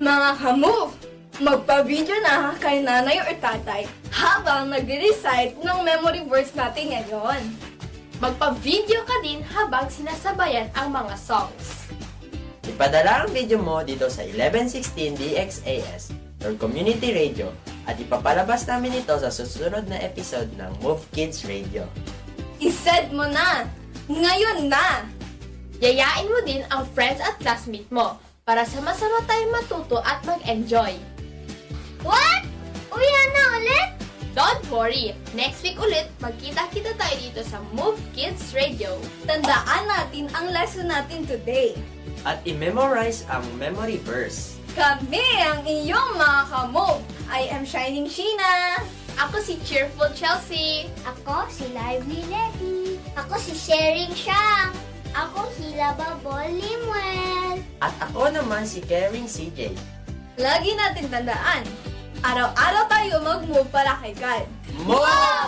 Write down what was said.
Mga ka-move, magpa-video na kay nanay or tatay habang nag-recite ng memory words natin ngayon. Magpa-video ka din habang sinasabayan ang mga songs. Ipadala ang video mo dito sa 1116 DXAS, your community radio, at ipapalabas namin ito sa susunod na episode ng Move Kids Radio. I-send mo na! Ngayon na! Yayain mo din ang friends at classmate mo para sama-sama tayong matuto at mag-enjoy. What? Uyan na ulit? Don't worry! Next week ulit, magkita-kita tayo dito sa Move Kids Radio. Tandaan natin ang lesson natin today. At i-memorize ang memory verse. Kami ang iyong mga ka-move. I am Shining Sheena. Ako si Cheerful Chelsea. Ako si Lively Levy. Ako si Sharing Shang. Ako si Lababol Limuel. At ako naman si Caring CJ. Lagi natin tandaan, araw-araw tayo mag-move para kay God. Move!